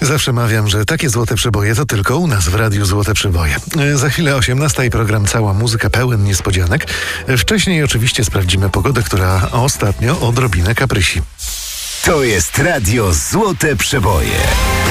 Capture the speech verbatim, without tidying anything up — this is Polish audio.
Zawsze mawiam, że takie złote przeboje to tylko u nas w Radiu Złote Przeboje. Za chwilę osiemnasta i program Cała Muzyka pełen niespodzianek. Wcześniej oczywiście sprawdzimy pogodę, która ostatnio odrobinę kaprysi. To jest Radio Złote Przeboje.